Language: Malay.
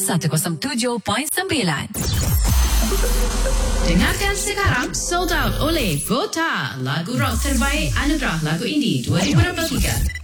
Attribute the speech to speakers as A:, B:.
A: 107.9.
B: Dengarkan sekarang Sold Out oleh Vota, lagu rock terbaik anugerah lagu indie 2023.